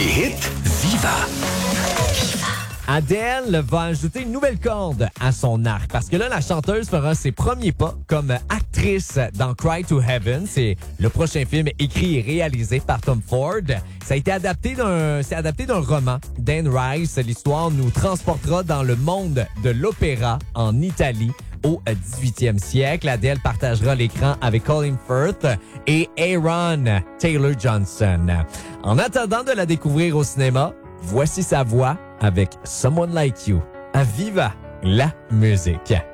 Les hits Viva. Adele va ajouter une nouvelle corde à son arc parce que là, la chanteuse fera ses premiers pas comme actrice dans Cry to Heaven. C'est le prochain film écrit et réalisé par Tom Ford. Ça a été adapté d'un roman d'Anne Rice. L'histoire nous transportera dans le monde de l'opéra en Italie au 18e siècle. Adele partagera l'écran avec Colin Firth et Aaron Taylor Johnson. En attendant de la découvrir au cinéma, voici sa voix avec Someone Like You. À Viva la musique.